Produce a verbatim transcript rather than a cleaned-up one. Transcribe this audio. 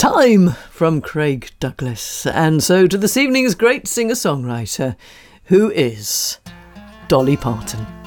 Time from Craig Douglas. And so to this evening's great singer-songwriter, who is Dolly Parton.